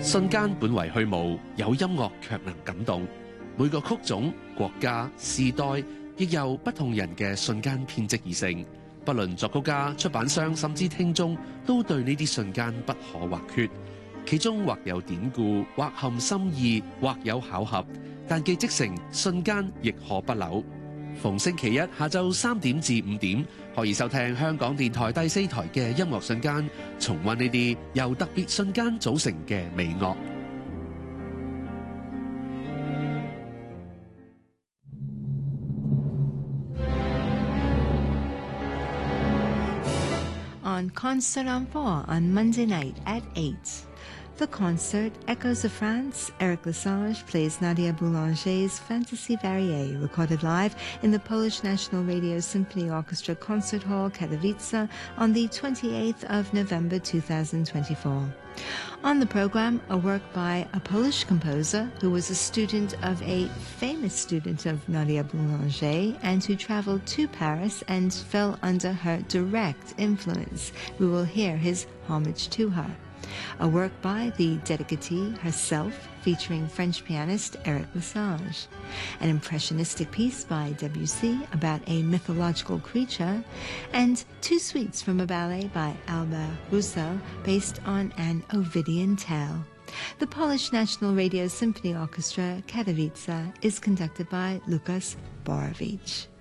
瞬間本為虛無，有音樂卻能感動。每個曲種、國家、時代，亦由不同人嘅瞬間編織而成。不論作曲家、出版商，甚至聽眾，都對呢啲瞬間不可或缺。其中或有典故，或含心意，或有巧合，但既織成瞬間，亦可不朽。逢星期一下晝3點至5點，可以收聽香港電台第4台嘅音樂瞬間，重溫呢啲由特別瞬間組成嘅美樂。 On Concert en Four on Monday night at 8. The concert, Echoes of France. Eric Lesage plays Nadia Boulanger's Fantasy Variée, recorded live in the Polish National Radio Symphony Orchestra Concert Hall, Katowice, on the 28th of November 2024. On the program, a work by a Polish composer who was a student of a famous student of Nadia Boulanger and who traveled to Paris and fell under her direct influence. We will hear his homage to her. A work by the dedicatee herself, featuring French pianist Eric Lesage. An impressionistic piece by Debussy about a mythological creature, and two suites from a ballet by Albert Roussel based on an Ovidian tale. The Polish National Radio Symphony Orchestra, Katowice, is conducted by Lukas Borowicz.